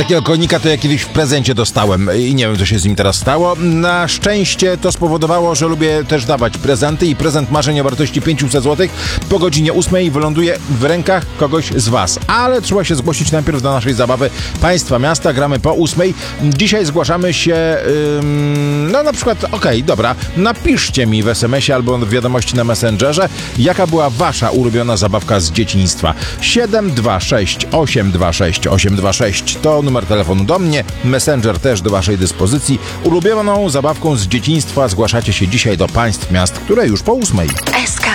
takiego konika to ja kiedyś w prezencie dostałem i nie wiem, co się z nim teraz stało. Na szczęście to spowodowało, że lubię też dawać prezenty i prezent marzeń o wartości 500 zł po godzinie 8 wyląduje w rękach kogoś z Was. Ale trzeba się zgłosić najpierw do naszej zabawy Państwa Miasta. Gramy po 8. Dzisiaj zgłaszamy się, no na przykład, dobra, napiszcie mi w SMS-ie albo w wiadomości na Messengerze, jaka była Wasza ulubiona zabawka z dzieciństwa. 726 826 826 to numer telefonu do mnie, Messenger też do Waszej dyspozycji. Ulubioną zabawką z dzieciństwa zgłaszacie się dzisiaj do Państw Miast, które już po 8. SK